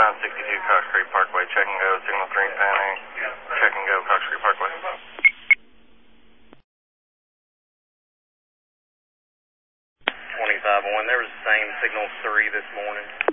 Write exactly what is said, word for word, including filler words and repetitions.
Eastbound sixty-two Cox Creek Parkway. Check and go. Signal three panic. Check and go Cox Creek Parkway. twenty-five one, there was the same signal three this morning.